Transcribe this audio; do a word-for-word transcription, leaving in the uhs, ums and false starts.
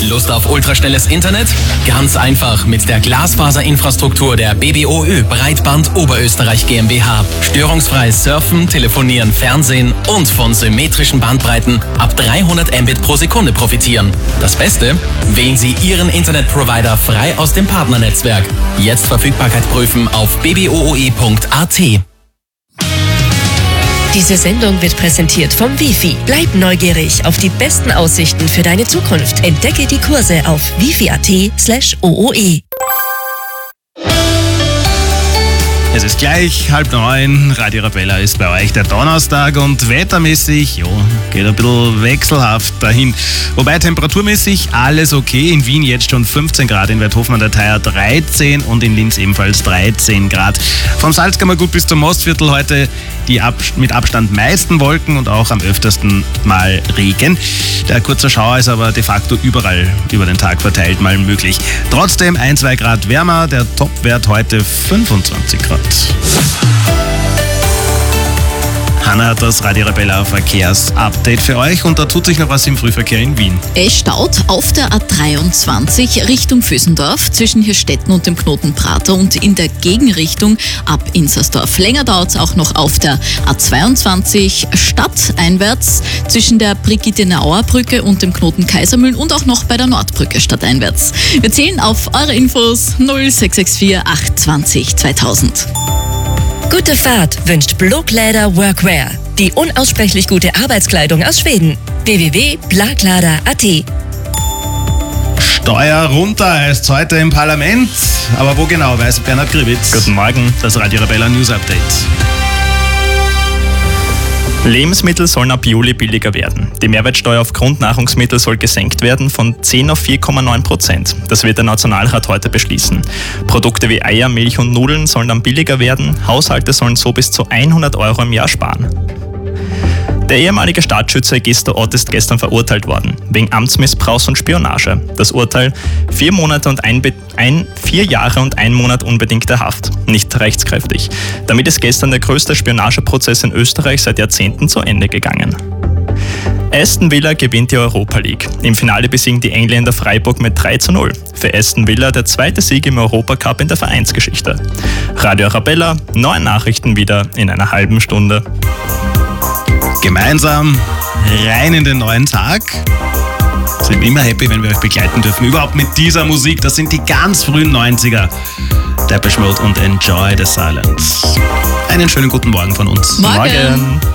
Lust auf ultraschnelles Internet? Ganz einfach mit der Glasfaserinfrastruktur der B B O Ö Breitband Oberösterreich GmbH. Störungsfreies Surfen, Telefonieren, Fernsehen und von symmetrischen Bandbreiten ab dreihundert Mbit pro Sekunde profitieren. Das Beste? Wählen Sie Ihren Internetprovider frei aus dem Partnernetzwerk. Jetzt Verfügbarkeit prüfen auf b b o o e punkt a t. Diese Sendung wird präsentiert vom Wifi. Bleib neugierig auf die besten Aussichten für deine Zukunft. Entdecke die Kurse auf wifi.at slash ooe. Es ist gleich halb neun, Radio Arabella ist bei euch der Donnerstag und wettermäßig, jo, geht ein bisschen wechselhaft dahin. Wobei temperaturmäßig alles okay, in Wien jetzt schon fünfzehn Grad, in Weidhofen an der Theier dreizehn und in Linz ebenfalls dreizehn Grad. Vom Salzkammergut bis zum Mostviertel heute die Ab- mit Abstand meisten Wolken und auch am öftersten mal Regen. Der kurze Schauer ist aber de facto überall über den Tag verteilt mal möglich. Trotzdem ein, zwei Grad wärmer, der Topwert heute fünfundzwanzig Grad. Hanna hat das Radio Arabella Verkehrsupdate für euch und da tut sich noch was im Frühverkehr in Wien. Es staut auf der A dreiundzwanzig Richtung Vösendorf zwischen Hirstetten und dem Knoten Prater und in der Gegenrichtung ab Inzersdorf. Länger dauert es auch noch auf der A zweiundzwanzig stadteinwärts zwischen der Brigitte-Nauer Brücke und dem Knoten Kaisermühlen und auch noch bei der Nordbrücke stadteinwärts. Wir zählen auf eure Infos null sechs sechs vier acht zwanzig zweitausend. Gute Fahrt wünscht Blokläder Workwear. Die unaussprechlich gute Arbeitskleidung aus Schweden. w w w punkt blakläder punkt a t. Steuer runter heißt heute im Parlament. Aber wo genau, weiß Bernhard Gribitz. Guten Morgen. Das Radio Arabella News Update. Lebensmittel sollen ab Juli billiger werden. Die Mehrwertsteuer auf Grundnahrungsmittel soll gesenkt werden von zehn auf vier Komma neun Prozent. Das wird der Nationalrat heute beschließen. Produkte wie Eier, Milch und Nudeln sollen dann billiger werden. Haushalte sollen so bis zu hundert Euro im Jahr sparen. Der ehemalige Staatsschützer Egister Ott ist gestern verurteilt worden, wegen Amtsmissbrauchs und Spionage. Das Urteil: vier Monate und ein, Be- ein vier Jahre und ein Monat unbedingte Haft, nicht rechtskräftig. Damit ist gestern der größte Spionageprozess in Österreich seit Jahrzehnten zu Ende gegangen. Aston Villa gewinnt die Europa League. Im Finale besiegen die Engländer Freiburg mit drei zu null. Für Aston Villa der zweite Sieg im Europacup in der Vereinsgeschichte. Radio Arabella, neue Nachrichten wieder in einer halben Stunde. Gemeinsam rein in den neuen Tag. Sind immer happy, wenn wir euch begleiten dürfen. Überhaupt mit dieser Musik. Das sind die ganz frühen neunziger. Depeche Mode und Enjoy the Silence. Einen schönen guten Morgen von uns. Morgen. Morgen.